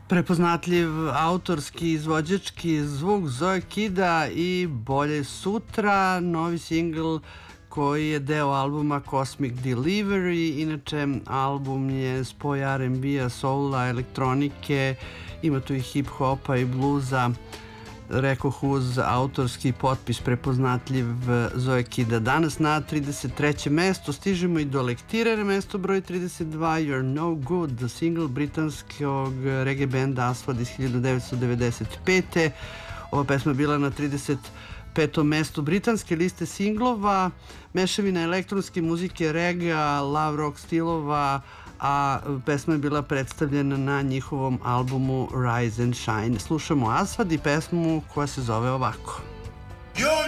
Prepoznatljiv autorski izvođački zvuk Zoe Kida i Bolje sutra, novi singl koji je deo albuma Cosmic Delivery. Inače, album je spoj R&B-a, soula, elektronike, ima tu i hip-hopa i bluza, rekoh uz autorski potpis prepoznatljiv Zoe Kida. Danas na 33. mesto stižemo i do lektire, mesto broj 32, You're No Good, single britanskog reggae benda Aswad iz 1995. Ova pesma je bila na 35. mestu britanske liste singlova, mešavina elektronske muzike, reggae, love rock stilova, a pesma je bila predstavljena na njihovom albumu Rise and Shine. Slušamo Aswad i pesmu koja se zove ovako.